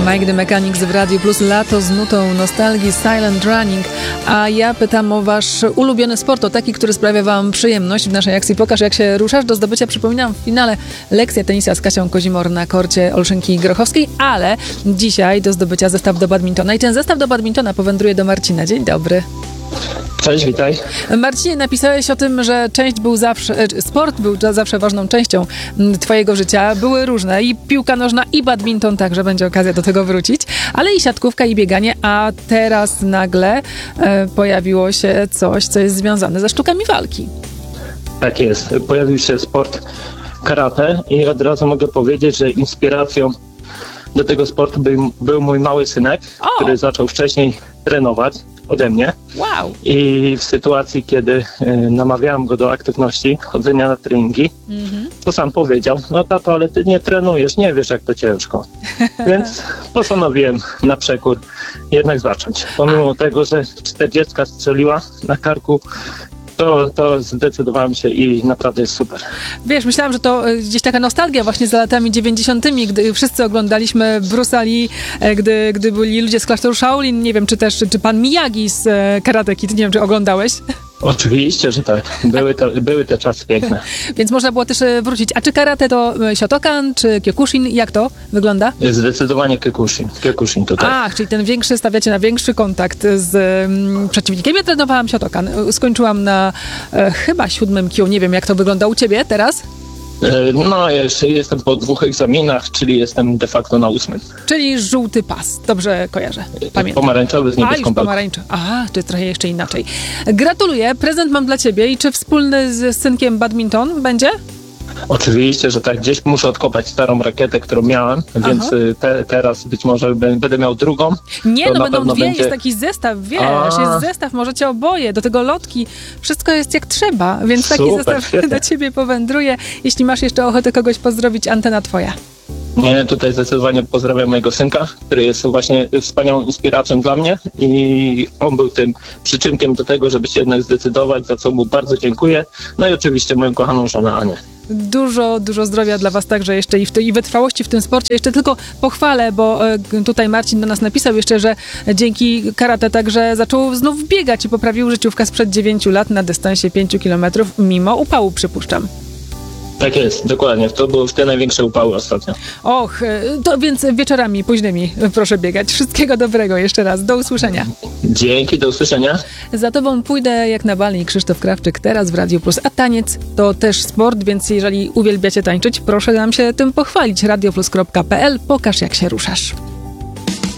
Mike the Mechanics w Radiu Plus, lato z nutą nostalgii, Silent Running. A ja pytam o wasz ulubiony sport, o taki, który sprawia wam przyjemność w naszej akcji Pokaż jak się ruszasz. Do zdobycia, przypominam, w finale lekcja tenisa z Kasią Kozimor na korcie Olszynki Grochowskiej, ale dzisiaj do zdobycia zestaw do badmintona. I ten zestaw do badmintona powędruje do Marcina. Dzień dobry. Cześć, witaj. Marcinie, napisałeś o tym, że sport był zawsze ważną częścią twojego życia. Były różne, i piłka nożna, i badminton, także będzie okazja do tego wrócić, ale i siatkówka, i bieganie, a teraz nagle pojawiło się coś, co jest związane ze sztukami walki. Tak jest. Pojawił się sport karate i od razu mogę powiedzieć, że inspiracją do tego sportu był mój mały synek, który zaczął wcześniej trenować ode mnie. Wow. I w sytuacji, kiedy namawiałem go do aktywności, chodzenia na treningi, to sam powiedział: no tato, ale ty nie trenujesz, nie wiesz jak to ciężko. Więc postanowiłem na przekór jednak zacząć. Pomimo tego, że 40 strzeliła na karku, to zdecydowałem się i naprawdę jest super. Wiesz, myślałam, że to gdzieś taka nostalgia właśnie za latami 90., gdy wszyscy oglądaliśmy Bruce'a Lee, gdy byli ludzie z klasztoru Shaolin, nie wiem, czy pan Miyagi z Karate Kid, nie wiem, czy oglądałeś? Oczywiście, że tak. Były te czasy piękne. Więc można było też wrócić. A czy karate to Shotokan, czy Kyokushin? Jak to wygląda? Zdecydowanie Kyokushin to tak. Ach, czyli ten większy, stawiacie na większy kontakt z przeciwnikiem. Ja trenowałam Shotokan. Skończyłam na chyba 7 kyu. Nie wiem, jak to wygląda u ciebie teraz? No, jeszcze jestem po 2 egzaminach, czyli jestem de facto na 8. Czyli żółty pas. Dobrze kojarzę. Pamiętam. Pomarańczowy z niebieską balką. Pomarańczowy. Aha, to jest trochę jeszcze inaczej. Gratuluję. Prezent mam dla ciebie. I czy wspólny z synkiem badminton będzie? Oczywiście, że tak. Gdzieś muszę odkopać starą rakietę, którą miałem, więc teraz być może będę miał drugą. Nie, no będą dwie, będzie... jest taki zestaw, wiesz, jest zestaw, możecie oboje, do tego lotki, wszystko jest jak trzeba, więc super, taki zestaw świetnie. do ciebie powędruje. Jeśli masz jeszcze ochotę kogoś pozdrowić, antena twoja. Nie, tutaj zdecydowanie pozdrawiam mojego synka, który jest właśnie wspaniałą inspiracją dla mnie i on był tym przyczynkiem do tego, żeby się jednak zdecydować, za co mu bardzo dziękuję. No i oczywiście moją kochaną żonę Anię. Dużo zdrowia dla was także jeszcze i wytrwałości w tym sporcie. Jeszcze tylko pochwalę, bo tutaj Marcin do nas napisał jeszcze, że dzięki karate także zaczął znów biegać i poprawił życiówkę sprzed 9 lat na dystansie 5 km mimo upału, przypuszczam. Tak jest, dokładnie. To były te największe upały ostatnio. Och, to więc wieczorami późnymi proszę biegać. Wszystkiego dobrego jeszcze raz. Do usłyszenia. Dzięki, do usłyszenia. Za tobą pójdę jak na bal. Krzysztof Krawczyk teraz w Radiu Plus. A taniec to też sport, więc jeżeli uwielbiacie tańczyć, proszę nam się tym pochwalić. radioplus.pl. Pokaż jak się ruszasz.